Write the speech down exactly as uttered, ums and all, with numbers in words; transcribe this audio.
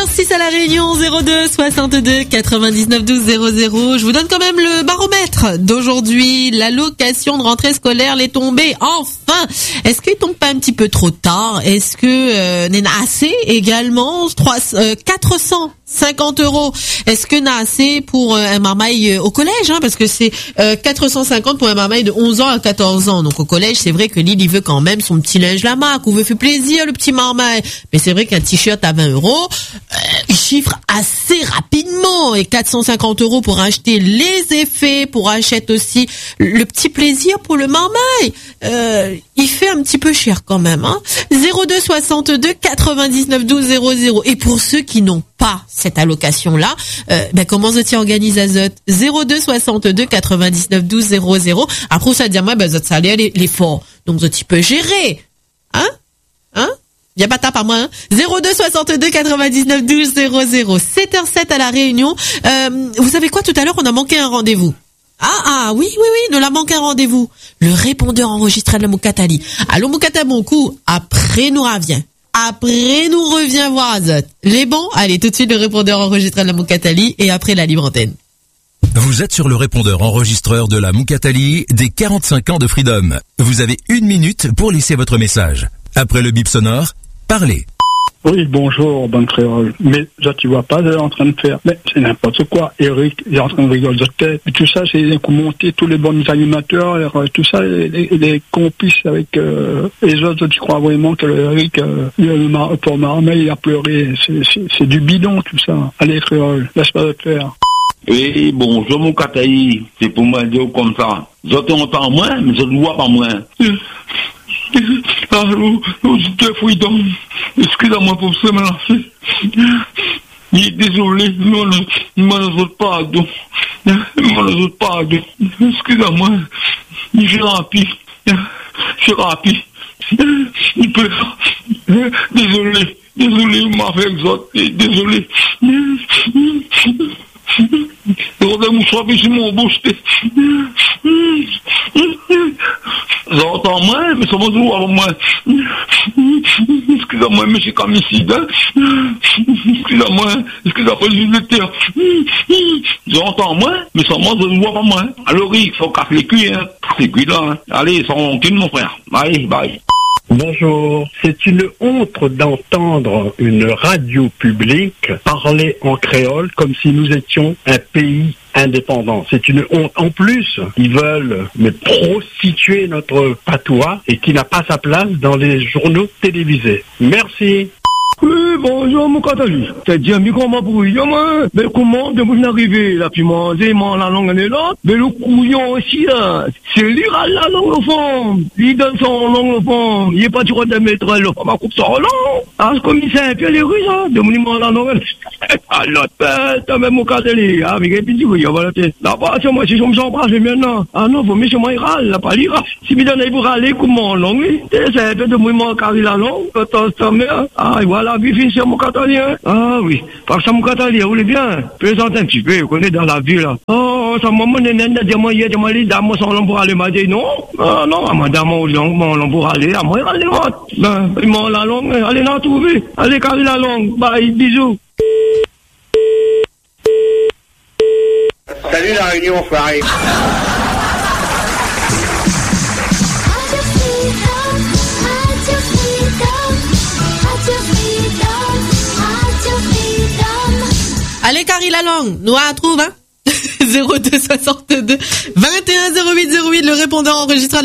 six à la Réunion, zéro deux soixante-deux quatre-vingt-dix-neuf douze zéro zéro. Je vous donne quand même le baromètre d'aujourd'hui. L'allocation de rentrée scolaire l'est tombée. Enfin, est-ce qu'il tombe pas un petit peu trop tard? Est-ce que euh, n'est assez également trois, euh, quatre cent cinquante euros. Est-ce que n'a assez pour euh, un marmaille euh, au collège, hein, parce que c'est euh, quatre cent cinquante pour un marmaille de onze ans à quatorze ans. Donc au collège, c'est vrai que Lille, il veut quand même son petit linge la marque, ou veut faire plaisir le petit marmaille. Mais c'est vrai qu'un t-shirt à vingt euros, euh, il chiffre assez rapidement. Et quatre cent cinquante euros pour acheter les effets, pour acheter aussi le petit plaisir pour le marmaille. Euh, il fait un petit peu cher quand même, hein. zéro deux soixante-deux quatre-vingt-dix-neuf douze zéro zéro. Et pour ceux qui n'ont pas cette allocation-là, euh, ben comment se tient organise Azot? zéro deux soixante-deux quatre-vingt-dix-neuf douze zéro zéro. Après, ça dit, moi, ben, Azot salaire, il est fort. Donc, tu peux gérer. Hein? Hein? Y'a pas tape à moi, hein? zéro deux soixante-deux quatre-vingt-dix-neuf douze zéro zéro. sept heures sept à la Réunion. Euh, vous savez quoi? Tout à l'heure, on a manqué un rendez-vous. Ah, ah, oui, oui, oui, nous l'a manqué un rendez-vous. Le répondeur enregistré de la Moukatali. Allô, Moukata, mon coup. Après, nous revient. Après, nous revient voir Azot. Les bons? Allez, tout de suite, le répondeur enregistré de la Moukatali et après la libre antenne. Vous êtes sur le répondeur enregistreur de la Moukatali des quarante-cinq ans de Freedom. Vous avez une minute pour laisser votre message. Après le bip sonore, parlez. Oui, bonjour, Banque Créole. Mais ça, tu vois pas, elle est en train de faire. Mais c'est n'importe quoi. Eric, il est en train de rigoler de tête. Et tout ça, c'est les coups montés, tous les bons animateurs, tout ça, les, les, les complices avec euh, les autres. Tu crois vraiment que le Eric, euh, le mar, pour Marmel, il a pleuré. C'est, c'est, c'est du bidon, tout ça. Allez, Créole, laisse pas le faire. Oui, bonjour, mon Kataï. C'est pour moi dire comme ça. J'entends moins, mais je ne vois pas moins. Allô, auditeur Freedom, excusez-moi pour ce mélange. Désolé, non, non, non, pardon. Non, pardon. Excusez-moi, je suis rapide. Je suis rapide. Il peut. Désolé, désolé, vous m'avez exhorté, désolé. Regardez-moi, je suis mon bouche. J'entends moins, mais ça m'a dit à moi. Excusez-moi, mais c'est comme ici, hein. Excusez-moi, excusez-moi, je vais le dire. J'entends moins, mais ça m'a dit à moi. Alors, il faut casser les cuits, hein. Les cuits là, hein. Allez, sans rancune, mon frère. Bye, bye. Bonjour, c'est une honte d'entendre une radio publique parler en créole comme si nous étions un pays indépendant. C'est une honte. En plus, ils veulent mais prostituer notre patois et qui n'a pas sa place dans les journaux télévisés. Merci. Oui, bonjour, mon Katali. T'as dit un micro m'a pourri, moi. Mais comment, de vous arriver, là, puis manger, la langue en est là. Mais le couillon aussi, là, c'est lire à la langue au fond. Il donne son langue au fond. Il n'est pas du droit de mettre le fond, ma coupe son langue. Ah, c'est comme il s'est un peu les rues, hein, de mon la langue. Ah, l'autre, t'as même mon Katali. Ah, mais qu'est-ce que tu veux, voilà, t'es. Là-bas, c'est moi, si je me sens pas, je maintenant. Ah, non, faut me chez moi, il râle, là, pas lire. Si me donne, il vous râler, comment, langue, c'est un peu de mouvement, car il a langue, quand t'as mère. Ah, voilà. La vie finit sur mon catalien. Ah oui, parce que mon catalien, vous voulez bien. Présente un petit peu, vous connaissez dans la ville là. Oh, ça m'a dit, moi, il y a des malades, dames, sont là pour aller, m'a dit non. Ah non, madame, on là pour aller, à moi, allez, ben, ils m'ont la langue, allez, la trouver. Allez, carrer la langue. Bye, bisous. Salut la Réunion, frère. Allez, Carrie la langue, nous la trouve, hein? zéro deux soixante-deux vingt et un zéro huit zéro huit, le répondeur enregistré